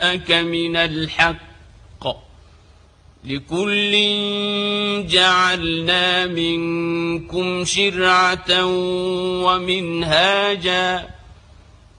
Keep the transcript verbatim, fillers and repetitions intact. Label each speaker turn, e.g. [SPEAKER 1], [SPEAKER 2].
[SPEAKER 1] جاءك من الحق لكل جعلنا منكم شرعة ومنهاجا